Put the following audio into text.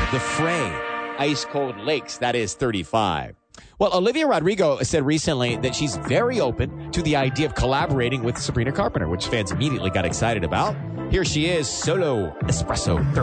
The Fray, Ice Cold Lakes, that is 35. Well, Olivia Rodrigo said recently that she's very open to the idea of collaborating with Sabrina Carpenter, which fans immediately got excited about. Here she is, Solo Espresso